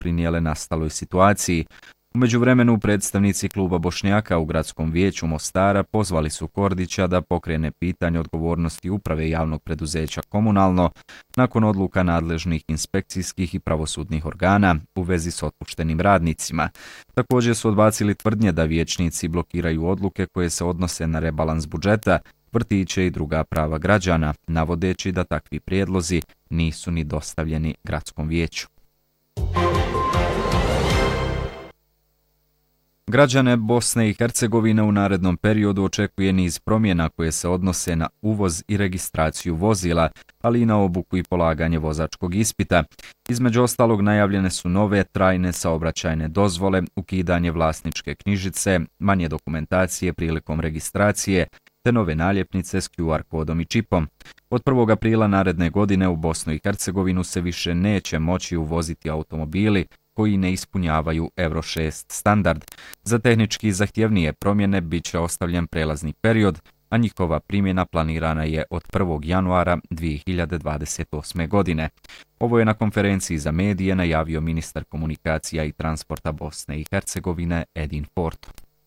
doprinijele nastaloj situaciji. U međuvremenu predstavnici kluba Bošnjaka u Gradskom vijeću Mostara pozvali su Kordića da pokrene pitanje odgovornosti uprave javnog preduzeća Komunalno nakon odluka nadležnih inspekcijskih i pravosudnih organa u vezi s otpuštenim radnicima. Također su odbacili tvrdnje da vijećnici blokiraju odluke koje se odnose na rebalans budžeta, vrtiće i druga prava građana, navodeći da takvi prijedlozi nisu ni dostavljeni Gradskom vijeću. Građane Bosne i Hercegovine u narednom periodu očekuje niz promjena koje se odnose na uvoz i registraciju vozila, ali i na obuku i polaganje vozačkog ispita. Između ostalog najavljene su nove trajne saobraćajne dozvole, ukidanje vlasničke knjižice, manje dokumentacije prilikom registracije, te nove naljepnice s QR kodom i čipom. Od 1. aprila naredne godine u Bosnu i Hercegovinu se više neće moći uvoziti automobili koji ne ispunjavaju Euro 6 standard. Za tehnički zahtjevnije promjene bit će ostavljen prelazni period, a njihova primjena planirana je od 1. januara 2028. godine. Ovo je na konferenciji za medije najavio ministar komunikacija i transporta Bosne i Hercegovine Edin Porto.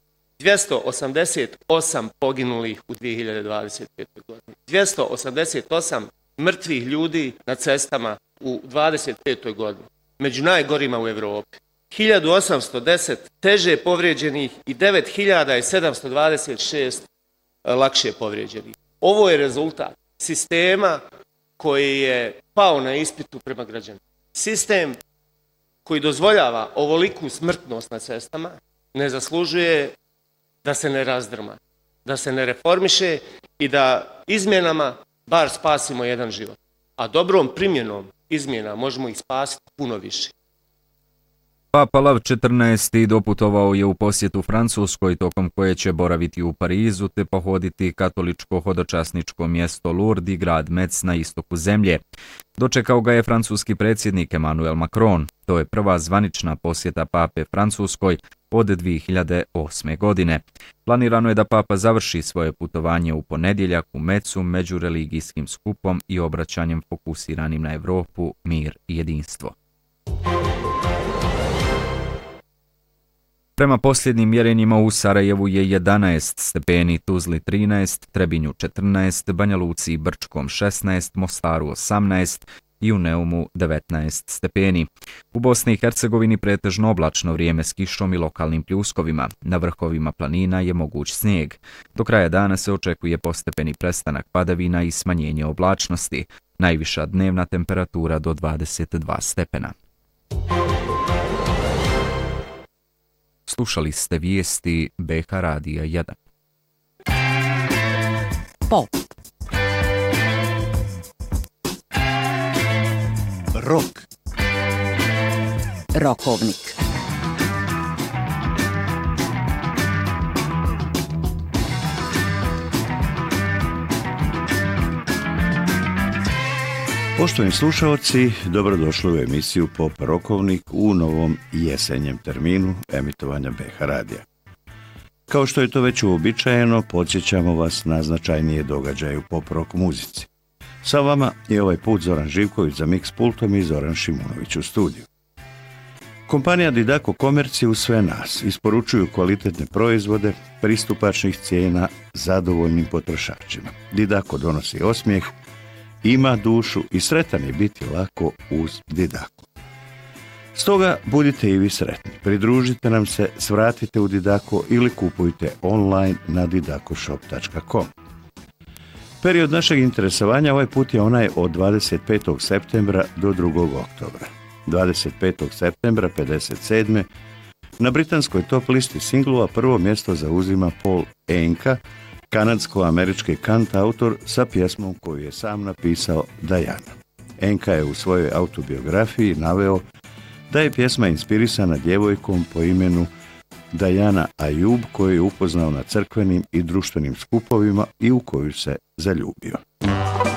288 poginulih u 2025. godini. 288 mrtvih ljudi na cestama u 2025. godini. Među najgorima u Europi. 1810 teže povrijeđenih i 9726 lakše povrijeđenih. Ovo je rezultat sistema koji je pao na ispitu prema građanima. Sistem koji dozvoljava ovoliku smrtnost na cestama ne zaslužuje da se ne razdrma, da se ne reformiše i da izmjenama bar spasimo jedan život. A dobrom primjenom izmjena možemo ih spasiti puno više. Papa Lav XIV. Doputovao je u posjetu Francuskoj, tokom koje će boraviti u Parizu te pohoditi katoličko hodočasničko mjesto Lourdes i grad Metz na istoku zemlje. Dočekao ga je francuski predsjednik Emmanuel Macron. To je prva zvanična posjeta pape Francuskoj od 2008. godine. Planirano je da papa završi svoje putovanje u ponedjeljak u Metzu među religijskim skupom i obraćanjem fokusiranim na Europu, mir i jedinstvo. Prema posljednjim mjerenjima u Sarajevu je 11 stepeni, Tuzli 13, Trebinju 14, Banja Luci i Brčkom 16, Mostaru 18 i u Neumu 19 stepeni. U Bosni i Hercegovini pretežno oblačno vrijeme s kišom i lokalnim pljuskovima. Na vrhovima planina je moguć snijeg. Do kraja dana se očekuje postepeni prestanak padavina i smanjenje oblačnosti. Najviša dnevna temperatura do 22 stepena. Slušali ste vijesti BH Radija 1. Pop. Rock. Rokovnik. Poštovani slušalci, dobrodošli u emisiju Pop Rokovnik u novom jesenjem terminu emitovanja BH Radija. Kao što je to već uobičajeno, podsjećamo vas na značajnije događaje u pop rock muzici. Sa vama je ovaj put Zoran Živković za mix pultom i Zoran Šimunović u studiju. Kompanija Didaco Komerci uz sve nas isporučuju kvalitetne proizvode, pristupačnih cijena zadovoljnim potrošačima. Didaco donosi osmijeh, ima dušu i sretan je biti lako uz Didaco. Stoga budite i vi sretni. Pridružite nam se, svratite u Didaco ili kupujte online na didacoshop.com. Period našeg interesovanja ovaj put je onaj od 25. septembra do 2. oktobra. 25. septembra 57. na britanskoj top listi singlova prvo mjesto zauzima Paul Anka, kanadsko-američki kantautor sa pjesmom koju je sam napisao Diana. Anka je u svojoj autobiografiji naveo da je pjesma inspirisana djevojkom po imenu Diana Ayub koju je upoznao na crkvenim i društvenim skupovima i u koju se zaljubio.